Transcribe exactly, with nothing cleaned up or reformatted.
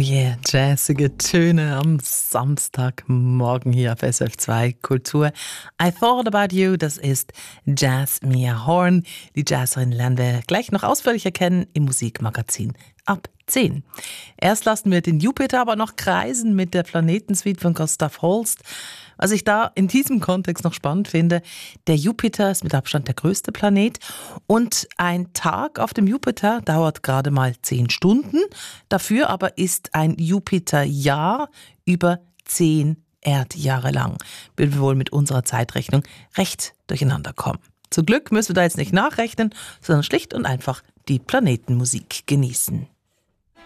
yeah, jazzige Töne am Samstagmorgen hier auf S R F zwei Kultur. I Thought About You, das ist Jasmine Horn. Die Jazzerin lernen wir gleich noch ausführlicher kennen im Musikmagazin ab zehn. Erst lassen wir den Jupiter aber noch kreisen mit der Planetensuite von Gustav Holst. Was ich da in diesem Kontext noch spannend finde, der Jupiter ist mit Abstand der größte Planet und ein Tag auf dem Jupiter dauert gerade mal zehn Stunden. Dafür aber ist ein Jupiterjahr über zehn Erdjahre lang. Würden wir wohl mit unserer Zeitrechnung recht durcheinander kommen. Zum Glück müssen wir da jetzt nicht nachrechnen, sondern schlicht und einfach die Planetenmusik genießen.